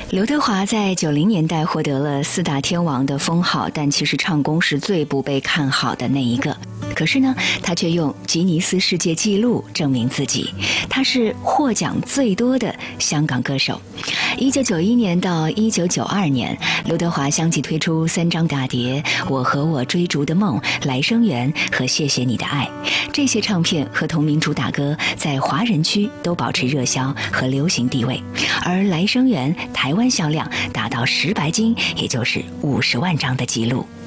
刘德华在90年代获得了4大天王的封号，但其实唱功是最不被看好的那一个。可是呢，他却用吉尼斯世界纪录证明自己，他是获奖最多的香港歌手。1991年到1992年，刘德华相继推出3张大碟《我和我追逐的梦》、《来生缘》和《谢谢你的爱》。这些唱片和同名主打歌在华人区都保持热销和流行地位，而《来生缘》台湾销量达到10白金，也就是50万张的纪录。